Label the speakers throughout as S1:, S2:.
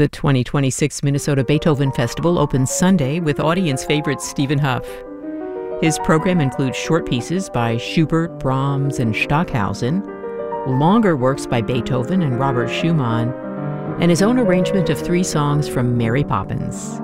S1: The 2026 Minnesota Beethoven Festival opens Sunday with audience favorite Stephen Hough. His program includes short pieces by Schubert, Brahms, and Stockhausen, longer works by Beethoven and Robert Schumann, and his own arrangement of 3 songs from Mary Poppins.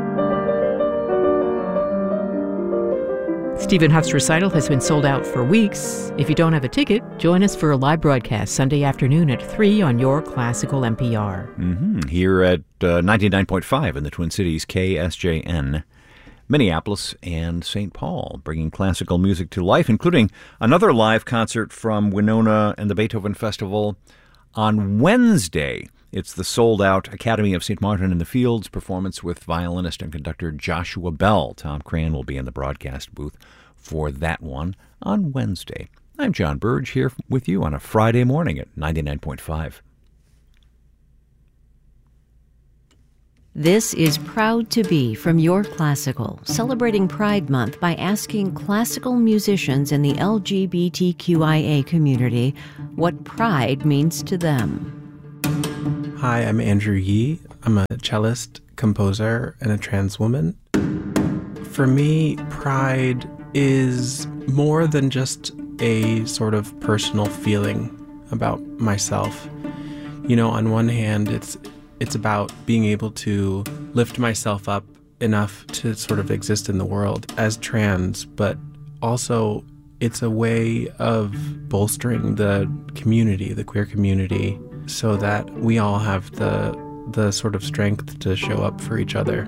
S1: Stephen Hough's recital has been sold out for weeks. If you don't have a ticket, join us for a live broadcast Sunday afternoon at 3 on your classical NPR.
S2: Here at 99.5 in the Twin Cities, KSJN, Minneapolis and St. Paul, bringing classical music to life, including another live concert from Winona and the Beethoven Festival on Wednesday. It's the sold-out Academy of St. Martin in the Fields performance with violinist and conductor Joshua Bell. Tom Cran will be in the broadcast booth for that one on Wednesday. I'm John Burge here with you on a Friday morning at 99.5.
S3: This is Proud to Be from Your Classical, celebrating Pride Month by asking classical musicians in the LGBTQIA community what pride means to them.
S4: Hi, I'm Andrew Yee. I'm a cellist, composer, and a trans woman. For me, pride is more than just a sort of personal feeling about myself. You know, on one hand, it's about being able to lift myself up enough to sort of exist in the world as trans, but also it's a way of bolstering the community, the queer community, so that we all have the sort of strength to show up for each other.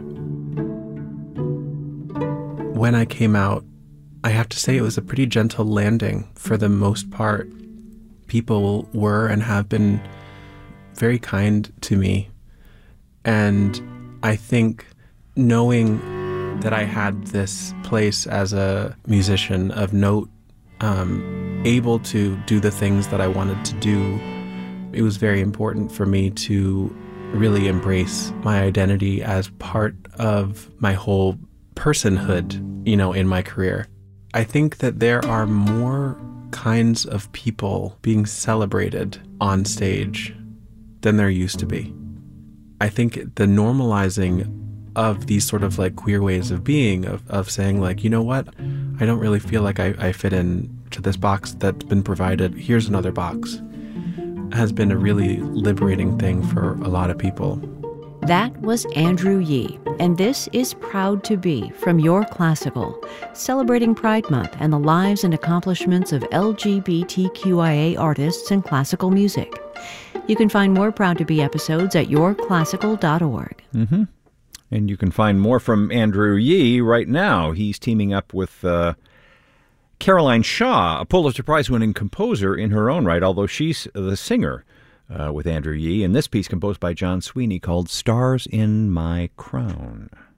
S4: When I came out, I have to say it was a pretty gentle landing for the most part. People were and have been very kind to me. And I think knowing that I had this place as a musician of note, able to do the things that I wanted to do, it was very important for me to really embrace my identity as part of my whole personhood, you know, in my career. I think that there are more kinds of people being celebrated on stage than there used to be. I think the normalizing of these sort of like queer ways of being, of saying like, you know what, I don't really feel like I fit in to this box that's been provided, here's another box, has been a really liberating thing for a lot of people.
S3: That was Andrew Yee, and this is Proud to Be from Your Classical, celebrating Pride Month and the lives and accomplishments of LGBTQIA artists in classical music. You can find more Proud to Be episodes at yourclassical.org.
S2: And you can find more from Andrew Yee right now. He's teaming up with Caroline Shaw, a Pulitzer Prize-winning composer in her own right, although she's the singer with Andrew Yee, in this piece composed by John Sweeney called Stars in My Crown.